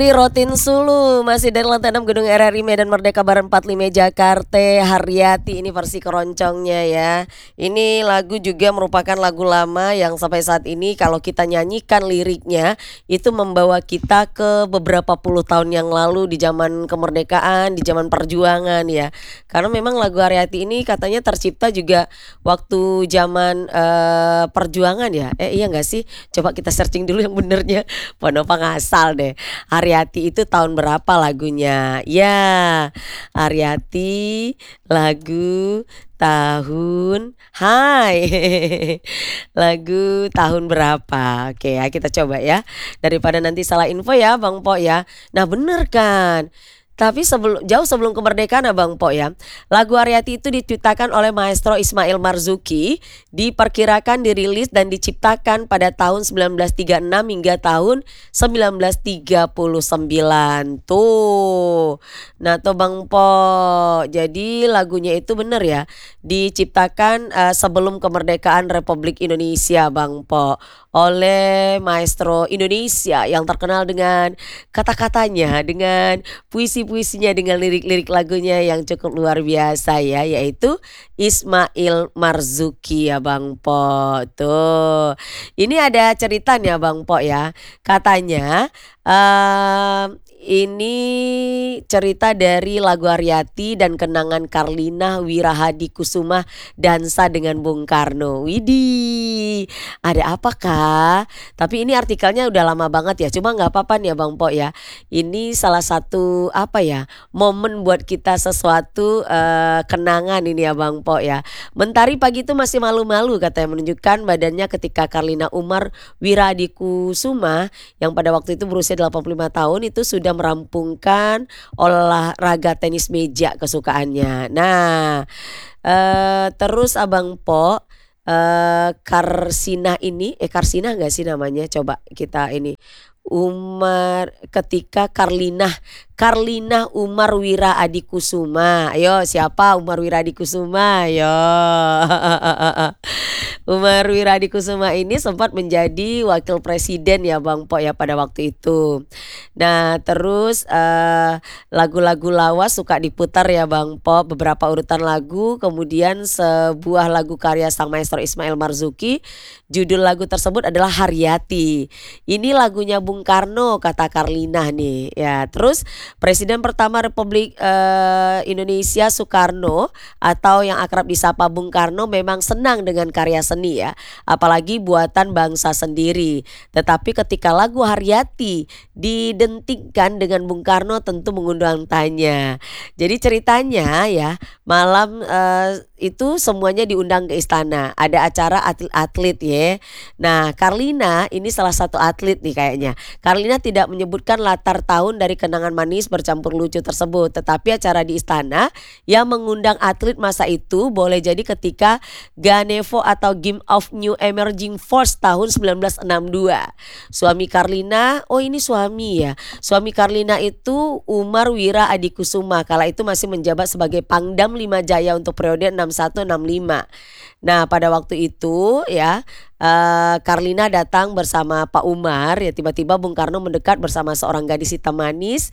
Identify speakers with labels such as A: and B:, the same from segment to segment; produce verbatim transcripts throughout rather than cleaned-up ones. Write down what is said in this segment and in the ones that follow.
A: Di Rotin Sulu, masih dari lantai enam Gedung R R I Medan Merdeka Barat empat puluh lima Jakarta. Haryati ini versi keroncongnya ya. Ini lagu juga merupakan lagu lama yang sampai saat ini kalau kita nyanyikan liriknya itu membawa kita ke beberapa puluh tahun yang lalu di zaman kemerdekaan, di zaman perjuangan ya. Karena memang lagu Haryati ini katanya tercipta juga waktu zaman eh, perjuangan ya. Eh iya nggak sih? Coba kita searching dulu yang benernya. Ponova ngasal deh. Haryati itu tahun berapa lagunya? Ya, Haryati lagu tahun Hai lagu tahun berapa? Oke ya, kita coba ya. Daripada nanti salah info ya Bang Po ya. Nah bener kan. Tapi sebelum jauh sebelum kemerdekaan Abang Po ya, lagu Haryati itu diciptakan oleh Maestro Ismail Marzuki, diperkirakan dirilis dan diciptakan pada tahun sembilan belas tiga puluh enam hingga tahun sembilan belas tiga puluh sembilan. Tuh. Nah, tuh Bang Po. Jadi lagunya itu bener ya, diciptakan uh, sebelum kemerdekaan Republik Indonesia Bang Po oleh Maestro Indonesia yang terkenal dengan kata-katanya, dengan puisi-puisinya, dengan lirik-lirik lagunya yang cukup luar biasa ya, yaitu Ismail Marzuki ya Bang Po. Tuh. Ini ada ceritanya Bang Po ya. Katanya uh, ini cerita dari lagu Haryati dan kenangan Karlina Wirahadi Kusuma dansa dengan Bung Karno. Widih, ada apakah? Tapi ini artikelnya udah lama banget ya. Cuma nggak apa-apa nih ya Bang Po ya. Ini salah satu apa ya, momen buat kita sesuatu uh, kenangan ini ya Bang Po ya. Mentari pagi itu masih malu-malu katanya, menunjukkan badannya ketika Karlina Umar Wirahadi Kusuma yang pada waktu itu berusia delapan puluh lima tahun itu sudah merampungkan olahraga tenis meja kesukaannya. Nah, eh, terus Abang Po, eh, Karsina ini, eh Karsina nggak sih namanya? Coba kita ini. Umar ketika Karlina Karlina Umar Wira Adikusuma. Ayo siapa Umar Wira Adikusuma? Ayo. Umar Wira Adikusuma ini sempat menjadi wakil presiden ya Bang Po ya pada waktu itu. Nah terus uh, lagu-lagu lawas suka diputar ya Bang Po, beberapa urutan lagu, kemudian sebuah lagu karya sang maestro Ismail Marzuki. Judul lagu tersebut adalah Haryati. Ini lagunya Bung Karno kata Karlina nih ya. Terus Presiden pertama Republik uh, Indonesia Soekarno atau yang akrab disapa Bung Karno memang senang dengan karya seni ya, apalagi buatan bangsa sendiri. Tetapi ketika lagu Haryati didentingkan dengan Bung Karno tentu mengundang tanya. Jadi ceritanya ya, malam uh, itu semuanya diundang ke istana. Ada acara atlet-atlet ya. Nah Karlina ini salah satu atlet nih kayaknya. Karlina tidak menyebutkan latar tahun dari kenangan manis bercampur lucu tersebut, tetapi acara di istana yang mengundang atlet masa itu boleh jadi ketika Ganevo atau Game of New Emerging Force tahun sembilan belas enam puluh dua. Suami Karlina, oh ini suami ya. Suami Karlina itu Umar Wira Adikusuma, kala itu masih menjabat sebagai Pangdam Lima Jaya untuk periode enam puluh satu enam puluh lima. Nah pada waktu itu ya uh, Karlina datang bersama Pak Umar ya, tiba-tiba Bung Karno mendekat bersama seorang gadis hitam manis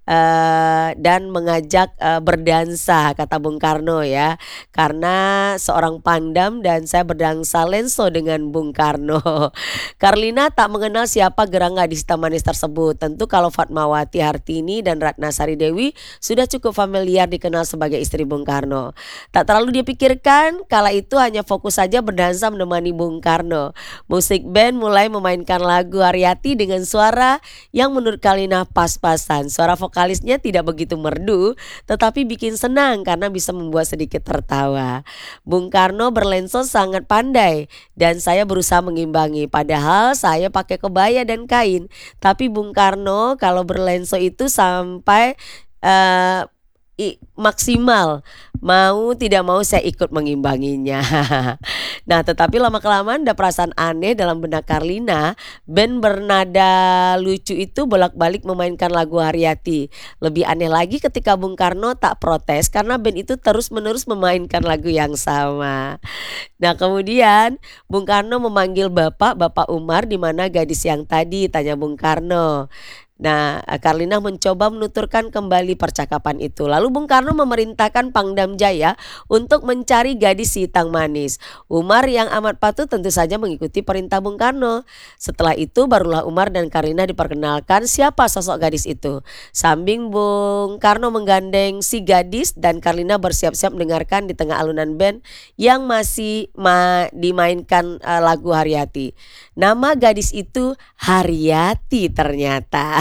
A: uh, dan mengajak uh, berdansa kata Bung Karno ya, karena seorang Pangdam dan saya berdansa lenso dengan Bung Karno. Karlina tak mengenal siapa gerang gadis hitam manis tersebut. Tentu kalau Fatmawati Hartini dan Ratna Sari Dewi sudah cukup familiar dikenal sebagai istri Bung Karno. Tak terlalu dipikirkan, kala itu hanya fokus saja berdansa menemani Bung Karno. Musik band mulai memainkan lagu Haryati dengan suara yang menurut Karlina pas-pasan. Suara vokalisnya tidak begitu merdu, tetapi bikin senang karena bisa membuat sedikit tertawa. Bung Karno berlenso sangat pandai dan saya berusaha mengimbangi. Padahal saya pakai kebaya dan kain. Tapi Bung Karno kalau berlenso itu sampai uh, I, maksimal, mau tidak mau saya ikut mengimbanginya. Nah tetapi lama kelamaan ada perasaan aneh dalam benak Karlina. Band bernada lucu itu bolak-balik memainkan lagu Haryati. Lebih aneh lagi ketika Bung Karno tak protes karena band itu terus menerus memainkan lagu yang sama. Nah kemudian Bung Karno memanggil bapak, Bapak Umar, di mana gadis yang tadi, tanya Bung Karno. Nah, Karlina mencoba menuturkan kembali percakapan itu. Lalu Bung Karno memerintahkan Pangdam Jaya untuk mencari gadis si Itang Manis. Umar yang amat patuh tentu saja mengikuti perintah Bung Karno. Setelah itu barulah Umar dan Karlina diperkenalkan siapa sosok gadis itu. Sambil Bung Karno menggandeng si gadis dan Karlina bersiap-siap mendengarkan di tengah alunan band yang masih ma dimainkan uh, lagu Haryati. Nama gadis itu Haryati ternyata.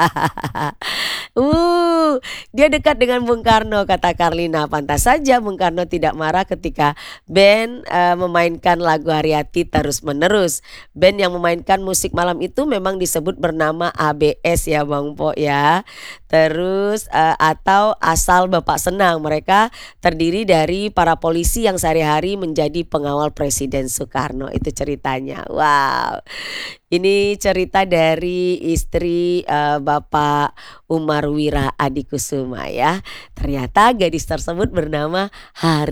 A: uh, dia dekat dengan Bung Karno, kata Karlina. Pantas saja Bung Karno tidak marah ketika band uh, memainkan lagu Haryati terus-menerus. Band yang memainkan musik malam itu memang disebut bernama A B S ya Bang Po ya. Terus uh, atau asal Bapak Senang. Mereka terdiri dari para polisi yang sehari-hari menjadi pengawal Presiden Soekarno. Itu ceritanya. Wow. Ini cerita dari istri uh, Bapak Umar Wira Adikusuma ya. Ternyata gadis tersebut bernama Hari